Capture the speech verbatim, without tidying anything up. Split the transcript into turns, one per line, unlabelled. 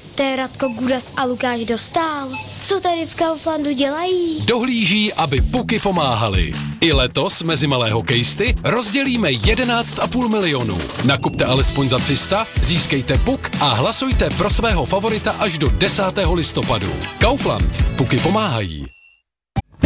To je Radko Gudas a Lukáš Dostál. Co tady v Kauflandu dělají?
Dohlíží, aby puky pomáhaly. I letos mezi malé hokejisty rozdělíme jedenáct a půl milionu. Nakupte alespoň za tři sta, získejte puk a hlasujte pro svého favorita až do desátého listopadu. Kaufland. Puky pomáhají.